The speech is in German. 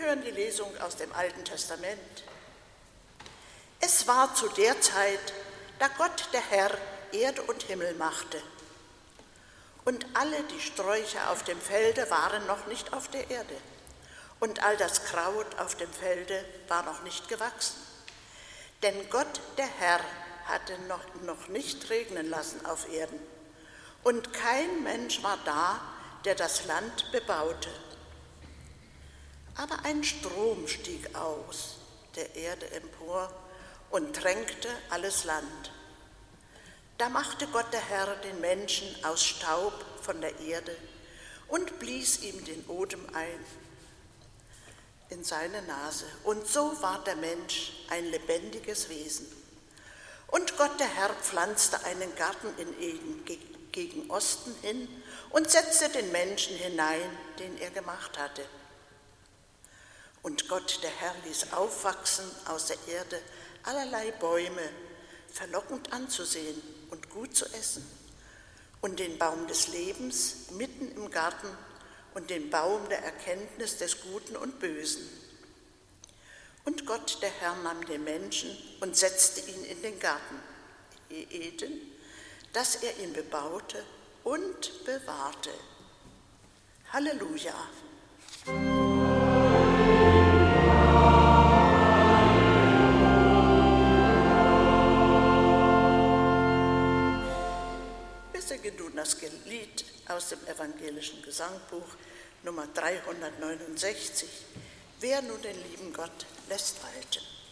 hören die Lesung aus dem Alten Testament. Es war zu der Zeit, da Gott, der Herr, Erde und Himmel machte. Und alle die Sträucher auf dem Felde waren noch nicht auf der Erde. Und all das Kraut auf dem Felde war noch nicht gewachsen. Denn Gott, der Herr, hatte noch nicht regnen lassen auf Erden. Und kein Mensch war da, der das Land bebaute. Aber ein Strom stieg aus der Erde empor und tränkte alles Land. Da machte Gott der Herr den Menschen aus Staub von der Erde und blies ihm den Odem ein in seine Nase. Und so ward der Mensch ein lebendiges Wesen. Und Gott der Herr pflanzte einen Garten in Eden gegen Osten hin und setzte den Menschen hinein, den er gemacht hatte. Und Gott der Herr ließ aufwachsen aus der Erde allerlei Bäume, verlockend anzusehen und gut zu essen, und den Baum des Lebens mitten im Garten und den Baum der Erkenntnis des Guten und Bösen. Und Gott, der Herr, nahm den Menschen und setzte ihn in den Garten Eden, dass er ihn bebaute und bewahrte. Halleluja! Nun das Lied aus dem evangelischen Gesangbuch Nummer 369, Wer nun den lieben Gott lässt walten.